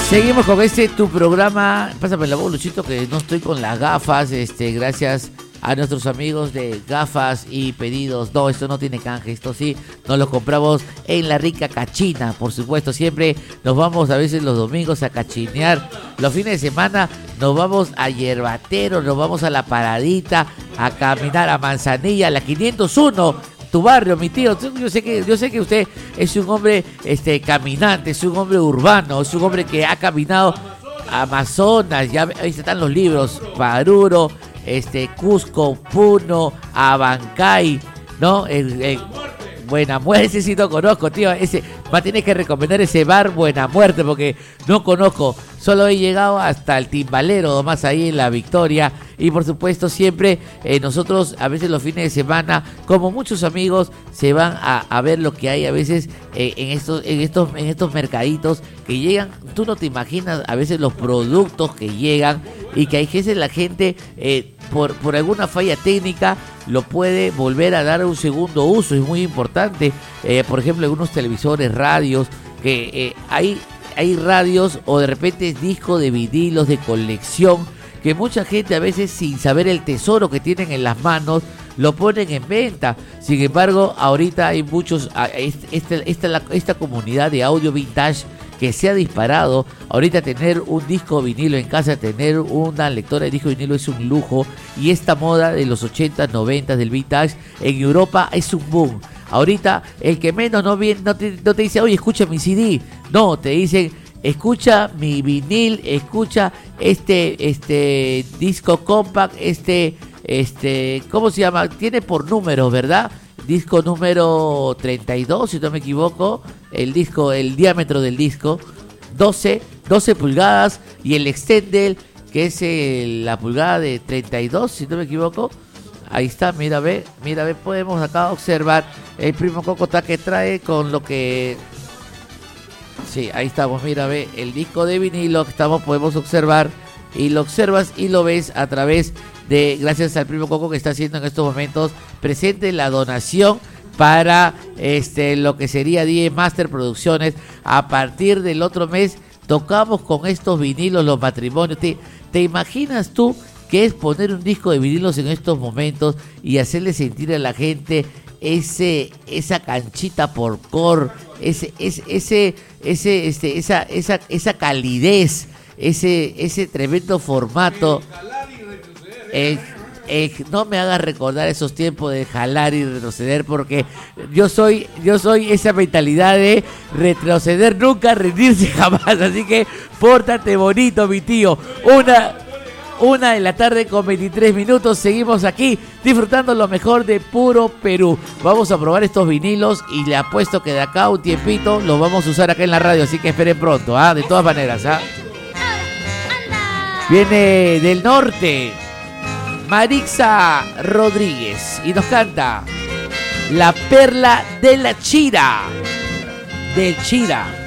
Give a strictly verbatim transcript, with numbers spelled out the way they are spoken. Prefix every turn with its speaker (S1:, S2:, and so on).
S1: Seguimos con este tu programa. Pásame la voz, Luchito, que no estoy con las gafas. Este, gracias a nuestros amigos de Gafas y Pedidos. No, esto no tiene canje, esto sí, nos lo compramos en la rica cachina, por supuesto. Siempre nos vamos a veces los domingos a cachinear. Los fines de semana nos vamos a Yerbatero, nos vamos a La Paradita, a caminar a Manzanilla, a la quinientos uno. Tu barrio, mi tío. Yo sé que yo sé que usted es un hombre este caminante, es un hombre urbano, es un hombre que ha caminado a Amazonas, ya ahí están los libros, Paruro, este Cusco, Puno, Abancay, ¿no? El, el, Buena Muerte, ese sí no conozco, tío. Ese va a tener que recomendar ese bar Buena Muerte porque no conozco. Solo he llegado hasta el Timbalero, más ahí en La Victoria. Y por supuesto siempre eh, nosotros a veces los fines de semana, como muchos amigos, se van a, a ver lo que hay a veces eh, en estos en estos en estos mercaditos que llegan. Tú no te imaginas a veces los productos que llegan y que hay veces la gente eh, por por alguna falla técnica lo puede volver a dar un segundo uso. Es muy importante. Eh, por ejemplo, algunos televisores, radios, que eh, hay hay radios o de repente discos de vinilos de colección que mucha gente a veces sin saber el tesoro que tienen en las manos lo ponen en venta. Sin embargo, ahorita hay muchos, esta, esta, esta comunidad de audio vintage que se ha disparado. Ahorita tener un disco vinilo en casa, tener una lectora de disco vinilo es un lujo, y esta moda de los ochenta, noventa del vintage en Europa es un boom. Ahorita el que menos no, viene, no, te, no te dice, oye, escucha mi C D, no, te dicen, escucha mi vinil, escucha este este disco compact, este este ¿cómo se llama? Tiene por números, ¿verdad? Disco número treinta y dos, si no me equivoco, el disco, el diámetro del disco, doce, doce pulgadas, y el extended, que es el, la pulgada de treinta y dos, si no me equivoco. Ahí está, mira, ve, mira, ve, podemos acá observar el Primo Cocota que trae con lo que... Sí, ahí estamos, mira, ve, el disco de vinilo que estamos, podemos observar, y lo observas y lo ves a través de, gracias al Primo Coco que está haciendo en estos momentos presente la donación para este lo que sería D J Master Producciones. A partir del otro mes tocamos con estos vinilos los matrimonios. ¿Te, te imaginas tú qué es poner un disco de vinilos en estos momentos y hacerle sentir a la gente ese esa canchita por cor, ese ese ese ese este esa esa esa calidez, ese ese tremendo formato? Eh, eh, no me hagas recordar esos tiempos de jalar y retroceder, porque yo soy yo soy esa mentalidad de retroceder nunca, rendirse jamás. Así que pórtate bonito, mi tío. Una Una de la tarde con veintitrés minutos. Seguimos aquí disfrutando lo mejor de puro Perú. Vamos a probar estos vinilos y le apuesto que de acá a un tiempito los vamos a usar acá en la radio. Así que esperen pronto, ¿ah? De todas maneras, ¿ah? Viene del norte Marixa Rodríguez y nos canta La Perla de la Chira. Del Chira.